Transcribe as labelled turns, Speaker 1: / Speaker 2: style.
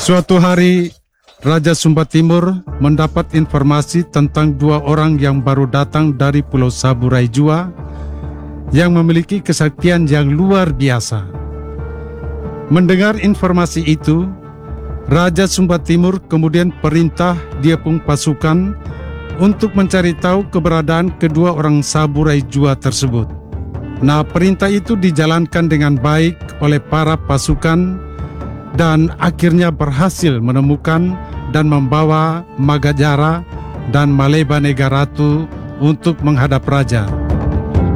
Speaker 1: Suatu hari, Raja Sumba Timur mendapat informasi tentang dua orang yang baru datang dari Pulau Saburai Jua yang memiliki kesaktian yang luar biasa. Mendengar informasi itu, Raja Sumba Timur kemudian perintah dia pun pasukan untuk mencari tahu keberadaan kedua orang Saburai Jua tersebut. Nah, perintah itu dijalankan dengan baik oleh para pasukan dan akhirnya berhasil menemukan dan membawa Magajara dan Malebanega Ratu untuk menghadap raja.